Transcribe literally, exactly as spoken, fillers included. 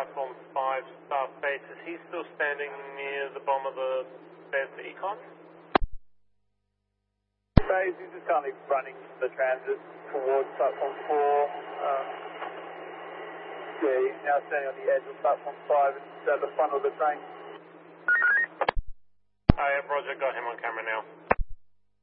platform five, staff base. Is he still standing near the bottom of the stairs to Econ? Phase, he's just currently running the transit towards platform four. Um, yeah, he's now standing on the edge of platform five and at the front of the train. I have Roger, got him on camera now.